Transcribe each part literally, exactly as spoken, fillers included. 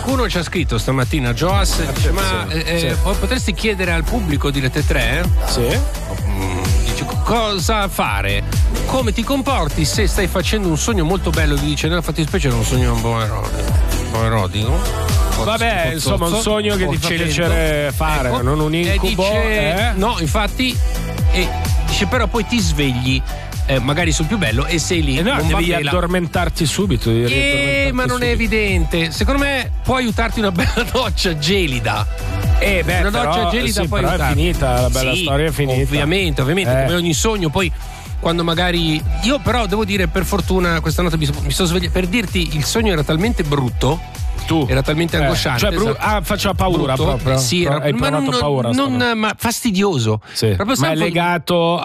qualcuno ci ha scritto stamattina, Joas, dice, ma eh, sì. potresti chiedere al pubblico di Rete tre? Sì. Dice, cosa fare? Come ti comporti se stai facendo un sogno molto bello? Ti dice, nella fattispecie era un sogno un po' erotico. Vabbè, insomma, un sogno che ti fa piacere fare, ecco, non un incubo. Dice, eh? No, infatti, e dice, però poi ti svegli. Eh, magari sul più bello e sei lì. Eh no, non devi va addormentarti subito. Devi eh, ma non subito. È evidente. Secondo me può aiutarti una bella doccia gelida. Eh, beh, una doccia però, gelida sì, può però aiutarti. È finita, la bella sì, storia è finita. Ovviamente, ovviamente, eh. come ogni sogno, poi quando magari. Io, però, devo dire, per fortuna, questa notte mi, mi sono svegliato. Per dirti, il sogno era talmente brutto. Tu era talmente eh, angosciante, cioè bru- esatto. ah, faceva paura brutto, proprio. Sì, era, hai ma provato non, paura non, ma fastidioso. Sì. Proprio ma è legato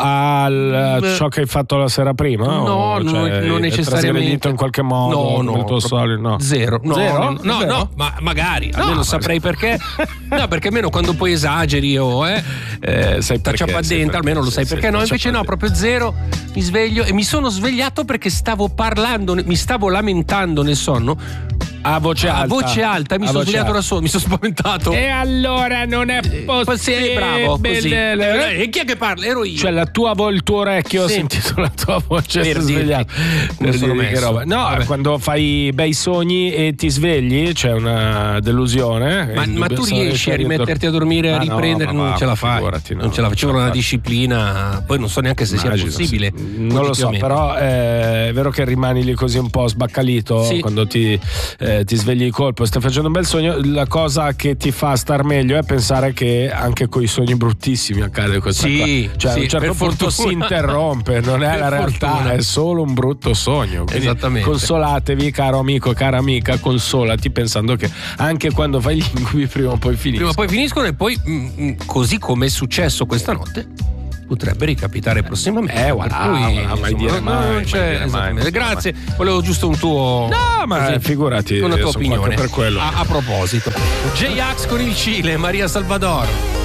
a Beh, ciò che hai fatto la sera prima? No, o, non, cioè, non necessariamente in qualche modo. No, no, tuo solito, no. Zero. No, Zero? No, no, Zero? no, ma magari, no, almeno ma... saprei perché. No, perché almeno quando poi esageri o eh, eh sai perché, ciapadenta, almeno lo sai sì, perché. sì, No, invece no, proprio zero. Mi sveglio e mi sono svegliato perché stavo parlando, mi stavo lamentando nel sonno. A voce alta. A voce alta, mi a sono svegliato alta. da solo, mi sono spaventato. E allora non è possibile. Bravo, così. E chi è che parla? Ero io. Cioè la tua vo- il tuo orecchio sì. ha sentito la tua voce per svegliato. Per sono messo. Che roba. No, vabbè. Quando fai bei sogni e ti svegli c'è una delusione. Ma, ma tu riesci a rimetterti a dormire, a ah, riprendere? No, non ce la fai. No, non ce la faccio, una disciplina. Poi non so neanche se Immagino, sia possibile. Sì. Non lo so, però eh, è vero che rimani lì così un po' sbaccalito sì. quando ti, eh, ti svegli di colpo. Stai facendo un bel sogno. La cosa che ti fa star meglio è pensare che anche con i sogni bruttissimi accade questa sì, cosa. Cioè sì, a un certo punto si interrompe, non è per la realtà, fortuna. È solo un brutto sogno. Quindi esattamente. Consolatevi, caro amico, cara amica, consolati pensando che anche quando fai gli incubi prima o poi finiscono. Prima o poi finiscono e poi mh, così come è successo questa notte potrebbe ricapitare prossimamente. Eh, voilà, cui, voilà, insomma, mai dire non, mai, non mai c'è, dire mai, mai, grazie, mai. Volevo giusto un tuo. No, ma così, figurati, una tua opinione per quello. A, a proposito, J-Ax con il Cile, Maria Salvador.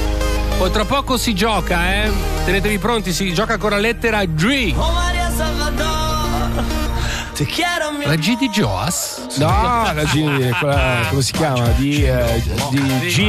Poi tra poco si gioca, eh? Tenetevi pronti, si gioca con la lettera G. Oh Maria Salvador, te quiero mi... La G di Joas? No, la G, quella, come si chiama? Di, eh, di G.